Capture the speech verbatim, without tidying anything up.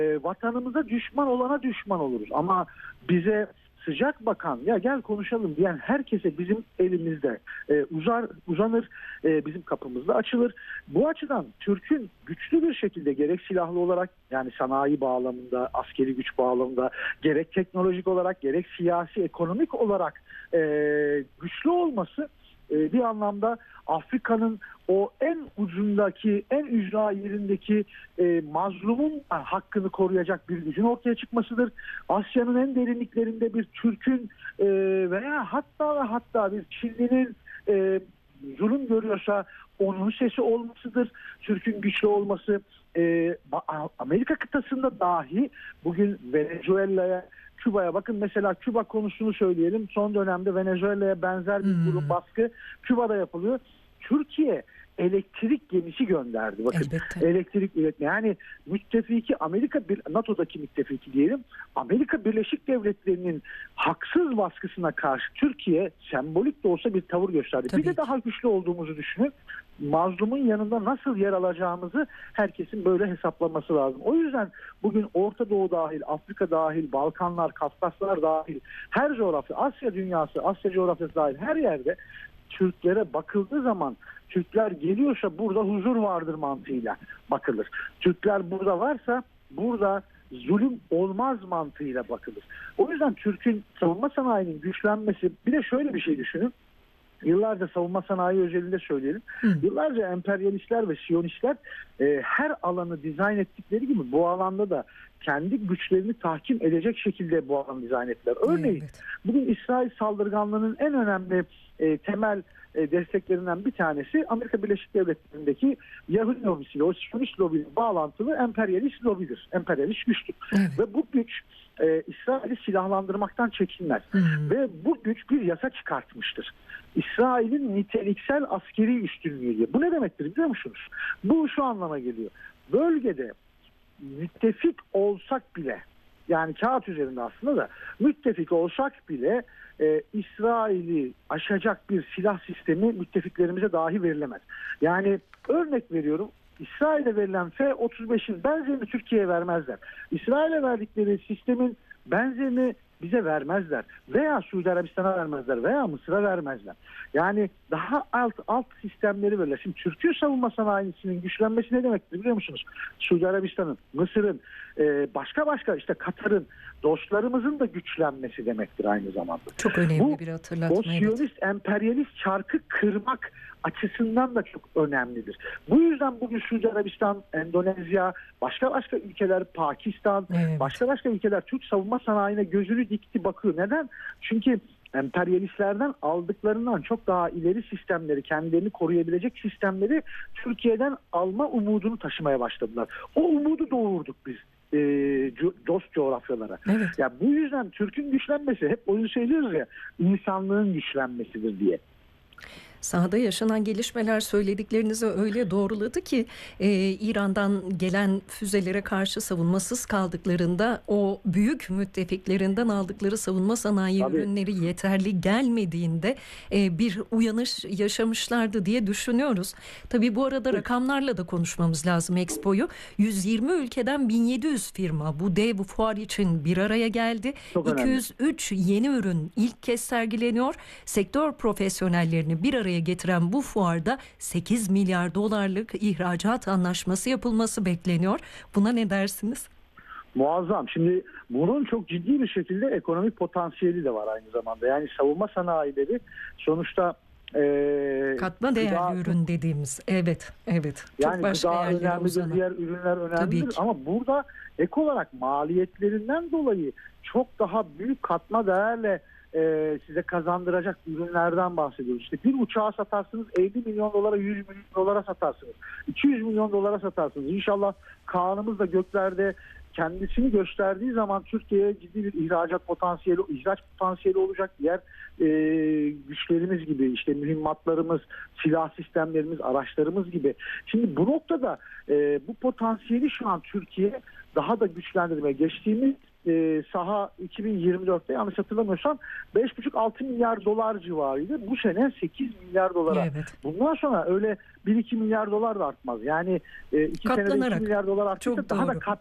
vatanımıza düşman olana düşman oluruz. Ama bize sıcak bakan, ya gel konuşalım diyen herkese bizim elimizde e, uzar uzanır, e, bizim kapımızda açılır. Bu açıdan Türk'ün güçlü bir şekilde gerek silahlı olarak, yani sanayi bağlamında, askeri güç bağlamında, gerek teknolojik olarak, gerek siyasi, ekonomik olarak e, güçlü olması e, bir anlamda Afrika'nın o en ucundaki, en ücra yerindeki e, mazlumun hakkını koruyacak bir gücün ortaya çıkmasıdır. Asya'nın en derinliklerinde bir Türk'ün e, veya hatta ve hatta bir Çinli'nin e, zulüm görüyorsa onun sesi olmasıdır. Türk'ün güçlü olması. E, Amerika kıtasında dahi bugün Venezuela'ya, Küba'ya, bakın mesela Küba konusunu söyleyelim. Son dönemde Venezuela'ya benzer bir durum, baskı Küba'da yapılıyor. Türkiye elektrik gemisi gönderdi. Bakın, elbette. Elektrik üretme. Yani müttefiki Amerika, NATO'daki müttefiki diyelim, Amerika Birleşik Devletleri'nin haksız baskısına karşı Türkiye sembolik de olsa bir tavır gösterdi. Tabii. Bir de daha güçlü olduğumuzu düşünün. Mazlumun yanında nasıl yer alacağımızı herkesin böyle hesaplaması lazım. O yüzden bugün Orta Doğu dahil, Afrika dahil, Balkanlar, Kafkaslar dahil, her coğrafya, Asya dünyası, Asya coğrafyası dahil her yerde Türklere bakıldığı zaman Türkler geliyorsa burada huzur vardır mantığıyla bakılır. Türkler burada varsa burada zulüm olmaz mantığıyla bakılır. O yüzden Türk'ün savunma sanayinin güçlenmesi, bir de şöyle bir şey düşünün. Yıllarca savunma sanayi özelinde söyleyelim. Hı. Yıllarca emperyalistler ve siyonistler e, her alanı dizayn ettikleri gibi bu alanda da kendi güçlerini tahkim edecek şekilde bu alanı dizayn ettiler. Örneğin evet. Bugün İsrail saldırganlığının en önemli e, temel e, desteklerinden bir tanesi Amerika Birleşik Devletleri'ndeki Yahudi lobisiyle, o siyonist lobiyle bağlantılı emperyalist lobidir. Emperyalist güçtür. Evet. Ve bu güç e, İsrail'i silahlandırmaktan çekinmez. Hı. Ve bu güç bir yasa çıkartmıştır. İsrail'in niteliksel askeri üstünlüğü diye. Bu ne demektir biliyor musunuz? Bu şu anlama geliyor. Bölgede müttefik olsak bile, yani kağıt üzerinde aslında da müttefik olsak bile e, İsrail'i aşacak bir silah sistemi müttefiklerimize dahi verilemez. Yani örnek veriyorum, İsrail'e verilen F otuz beşin benzerini Türkiye'ye vermezler. İsrail'e verdikleri sistemin benzerini bize vermezler. Veya Suudi Arabistan'a vermezler. Veya Mısır'a vermezler. Yani daha alt alt sistemleri verirler. Şimdi Türkiye savunma sanayisinin güçlenmesi ne demektir biliyor musunuz? Suudi Arabistan'ın, Mısır'ın, başka başka işte Katar'ın, dostlarımızın da güçlenmesi demektir aynı zamanda. Çok önemli Bu, bir hatırlatma. O siyonist, evet. Emperyalist çarkı kırmak açısından da çok önemlidir. Bu yüzden bugün Suudi Arabistan, Endonezya, başka başka ülkeler, Pakistan, evet. başka başka ülkeler Türk savunma sanayine gözünü dikti, bakıyor. Neden? Çünkü emperyalistlerden aldıklarından çok daha ileri sistemleri, kendilerini koruyabilecek sistemleri Türkiye'den alma umudunu taşımaya başladılar. O umudu doğurduk biz e, dost coğrafyalara. Evet. Ya bu yüzden Türk'ün güçlenmesi, hep oyun söylüyoruz ya, insanlığın güçlenmesidir diye. Sahada yaşanan gelişmeler söylediklerinizi öyle doğruladı ki e, İran'dan gelen füzelere karşı savunmasız kaldıklarında o büyük müttefiklerinden aldıkları savunma sanayi Tabii. ürünleri yeterli gelmediğinde e, bir uyanış yaşamışlardı diye düşünüyoruz. Tabii bu arada rakamlarla da konuşmamız lazım Expo'yu. yüz yirmi ülkeden bin yedi yüz firma bu dev bu fuar için bir araya geldi. Çok iki yüz üç önemli. Yeni ürün ilk kez sergileniyor. Sektör profesyonellerini bir araya getiren bu fuarda sekiz milyar dolarlık ihracat anlaşması yapılması bekleniyor. Buna ne dersiniz? Muazzam. Şimdi bunun çok ciddi bir şekilde ekonomik potansiyeli de var aynı zamanda. Yani savunma sanayileri sonuçta e, katma değerli gıda, ürün dediğimiz. Evet, evet. Yani çok başka gıda önemlidir, diğer ürünler önemlidir ama burada ek olarak maliyetlerinden dolayı çok daha büyük katma değerle Ee, size kazandıracak ürünlerden bahsediyoruz. İşte bir uçağı satarsınız elli milyon dolara, yüz milyon dolara satarsınız. iki yüz milyon dolara satarsınız. İnşallah Kaan'ımız da göklerde kendisini gösterdiği zaman Türkiye'ye ciddi bir ihracat potansiyeli, ihraç potansiyeli olacak. Diğer e, güçlerimiz gibi, işte mühimmatlarımız, silah sistemlerimiz, araçlarımız gibi. Şimdi bu noktada e, bu potansiyeli şu an Türkiye daha da güçlendirmeye, geçtiğimiz e, saha iki bin yirmi dörtte yanlış hatırlamıyorsam beş buçuk altı milyar dolar civarıydı. Bu sene sekiz milyar dolara. Evet. Bundan sonra öyle bir iki milyar dolar da artmaz. Yani e, iki senede iki milyar dolar artacak, daha doğru. da kat